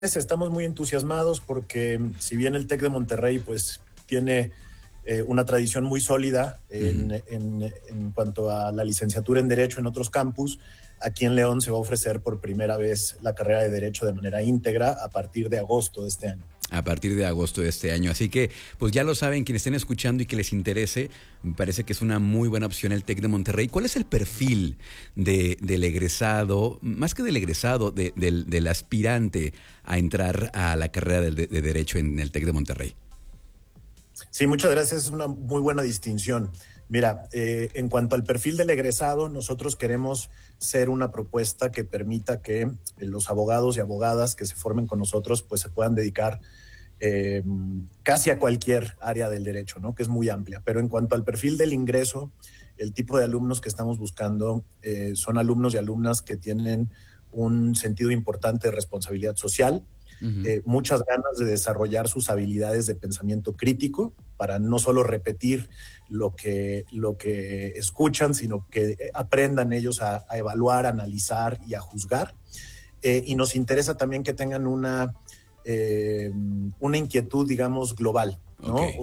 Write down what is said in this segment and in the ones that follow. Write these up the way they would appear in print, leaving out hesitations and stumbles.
estamos muy entusiasmados porque si bien el TEC de Monterrey pues tiene una tradición muy sólida en cuanto a la licenciatura en Derecho en otros campus, aquí en León se va a ofrecer por primera vez la carrera de Derecho de manera íntegra a partir de agosto de este año. A partir de agosto de este año. Así que, pues ya lo saben, quienes estén escuchando y que les interese, me parece que es una muy buena opción el TEC de Monterrey. ¿Cuál es el perfil del egresado, más que del egresado, del aspirante a entrar a la carrera de Derecho en el TEC de Monterrey? Sí, muchas gracias. Es una muy buena distinción. Mira, en cuanto al perfil del egresado, nosotros queremos ser una propuesta que permita que los abogados y abogadas que se formen con nosotros pues se puedan dedicar casi a cualquier área del derecho, ¿no? Que es muy amplia. Pero en cuanto al perfil del ingreso, el tipo de alumnos que estamos buscando son alumnos y alumnas que tienen un sentido importante de responsabilidad social, muchas ganas de desarrollar sus habilidades de pensamiento crítico para no solo repetir lo que escuchan, sino que aprendan ellos a evaluar, a analizar y a juzgar. Y nos interesa también que tengan una inquietud, digamos, global, ¿no? Okay.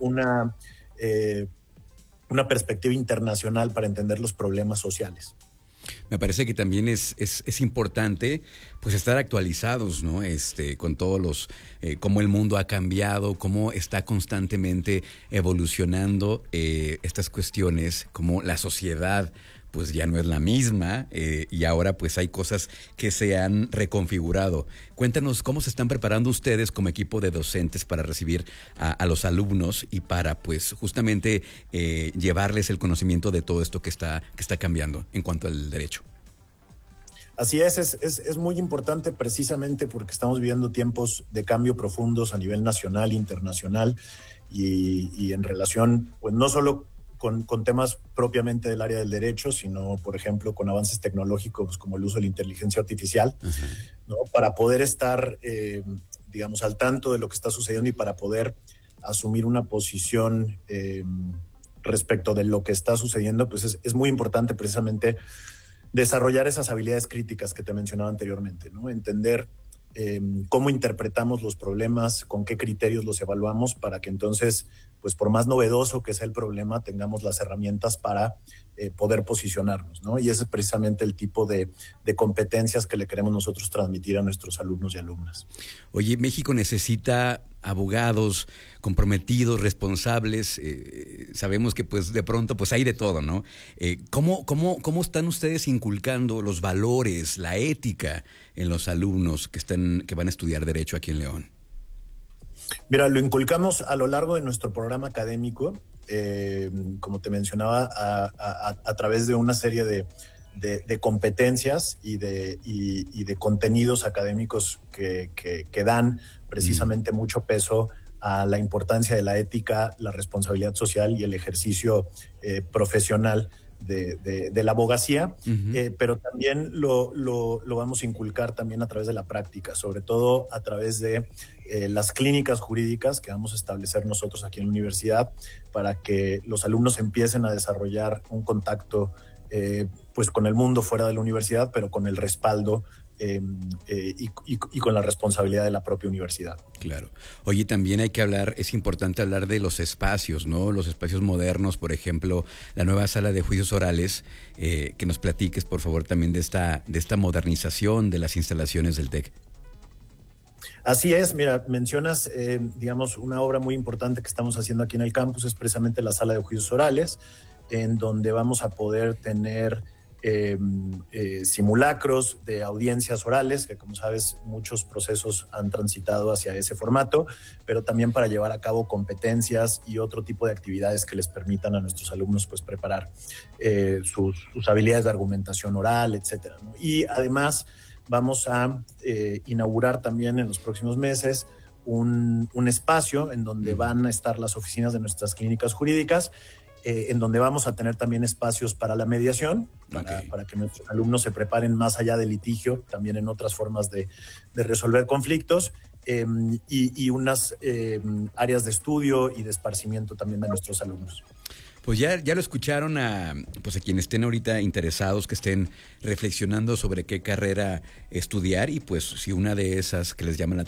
Una perspectiva internacional para entender los problemas sociales. Me parece que también es importante pues estar actualizados, ¿no? Con todos los cómo el mundo ha cambiado, cómo está constantemente evolucionando estas cuestiones, cómo la sociedad pues ya no es la misma y ahora pues hay cosas que se han reconfigurado. Cuéntanos cómo se están preparando ustedes como equipo de docentes para recibir a los alumnos y para pues justamente llevarles el conocimiento de todo esto que está cambiando en cuanto al derecho. Así es muy importante precisamente porque estamos viviendo tiempos de cambio profundos a nivel nacional, internacional y en relación pues no solo con temas propiamente del área del derecho, sino, por ejemplo, con avances tecnológicos como el uso de la inteligencia artificial, ¿no? Para poder estar, digamos, al tanto de lo que está sucediendo y para poder asumir una posición respecto de lo que está sucediendo, pues es muy importante precisamente desarrollar esas habilidades críticas que te mencionaba anteriormente, ¿no? Entender cómo interpretamos los problemas, con qué criterios los evaluamos para que entonces, pues por más novedoso que sea el problema, tengamos las herramientas para poder posicionarnos, ¿no? Y ese es precisamente el tipo de competencias que le queremos nosotros transmitir a nuestros alumnos y alumnas. Oye, México necesita abogados comprometidos, responsables. Sabemos que pues de pronto pues hay de todo, ¿no? ¿Cómo están ustedes inculcando los valores, la ética en los alumnos que van a estudiar Derecho aquí en León? Mira, lo inculcamos a lo largo de nuestro programa académico, como te mencionaba, a través de una serie de competencias y de contenidos académicos que dan precisamente mucho peso a la importancia de la ética, la responsabilidad social y el ejercicio profesional de la abogacía, pero también lo vamos a inculcar también a través de la práctica, sobre todo a través de las clínicas jurídicas que vamos a establecer nosotros aquí en la universidad para que los alumnos empiecen a desarrollar un contacto pues con el mundo fuera de la universidad, pero con el respaldo y con la responsabilidad de la propia universidad. Claro. Oye, también hay que hablar, es importante hablar de los espacios, ¿no? Los espacios modernos, por ejemplo, la nueva sala de juicios orales, que nos platiques, por favor, también de esta modernización de las instalaciones del TEC. Así es, mira, mencionas, digamos, una obra muy importante que estamos haciendo aquí en el campus, es precisamente la sala de juicios orales, en donde vamos a poder tener simulacros de audiencias orales, que como sabes muchos procesos han transitado hacia ese formato, pero también para llevar a cabo competencias y otro tipo de actividades que les permitan a nuestros alumnos pues preparar sus habilidades de argumentación oral, etcétera, ¿no? Y además vamos a inaugurar también en los próximos meses un espacio en donde van a estar las oficinas de nuestras clínicas jurídicas, en donde vamos a tener también espacios para la mediación, para que nuestros alumnos se preparen más allá del litigio, también en otras formas de resolver conflictos, y unas áreas de estudio y de esparcimiento también de nuestros alumnos. Pues ya lo escucharon pues a quienes estén ahorita interesados, que estén reflexionando sobre qué carrera estudiar y pues si una de esas que les llama la